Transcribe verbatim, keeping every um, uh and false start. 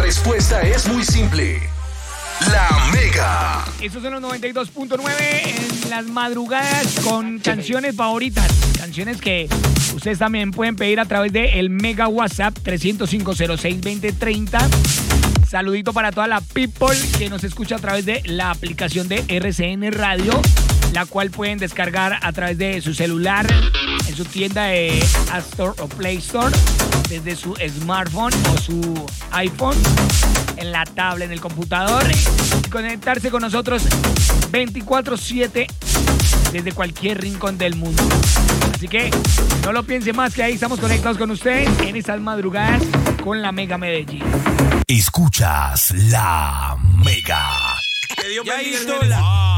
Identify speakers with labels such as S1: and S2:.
S1: respuesta es muy simple. La Mega.
S2: Estos son los noventa y dos punto nueve en las madrugadas con canciones favoritas. Canciones que ustedes también pueden pedir a través de el Mega WhatsApp tres cero cinco cero seis dos cero tres cero. Saludito para toda la people que nos escucha a través de la aplicación de R C N Radio, la cual pueden descargar a través de su celular, en su tienda de App Store o Play Store, desde su smartphone o su iPhone, en la tablet, en el computador, y conectarse con nosotros veinticuatro siete desde cualquier rincón del mundo. Así que no lo piense más, que ahí estamos conectados con usted en estas madrugadas con la Mega Medellín.
S3: Escuchas la Mega.
S4: Que Dios
S5: Ya
S4: bendiga el
S5: hizo
S4: género.
S5: la